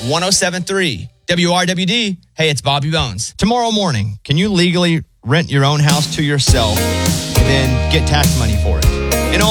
107.3 WRWD. Hey, it's Bobby Bones. Tomorrow morning, can you legally rent your own house to yourself and then get tax money for it?